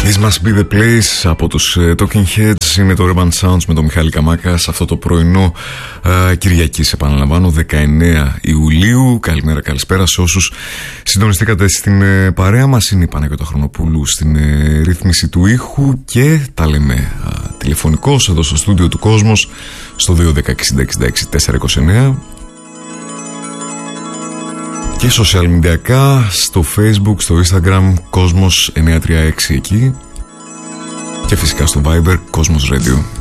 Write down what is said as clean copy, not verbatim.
This must be the place από τους Talking Heads. Είναι το Urban Sounds με τον Μιχάλη Καμάκα σε αυτό το πρωινό Κυριακής, επαναλαμβάνω, 19 Ιουλίου. Καλημέρα, καλησπέρα σε όσους συντονιστήκατε στην παρέα μας. Είναι η Παναγιώτα Χρονοπούλου στην ρύθμιση του ήχου και τα λέμε τηλεφωνικώς εδώ στο στούντιο του Κόσμος στο 210-60-66-429 και social media στο Facebook, στο Instagram Κόσμος 936 εκεί και φυσικά στο Viber Κόσμος Radio.